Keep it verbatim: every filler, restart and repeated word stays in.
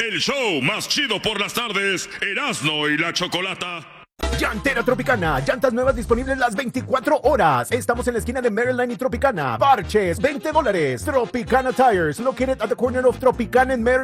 el show más chido por las tardes, Erasmo y la Chocolata. Llantera Tropicana, llantas nuevas disponibles las veinticuatro horas. Estamos en la esquina de Maryland y Tropicana. Parches, veinte dólares. Tropicana Tires, located at the corner of Tropicana and Maryland.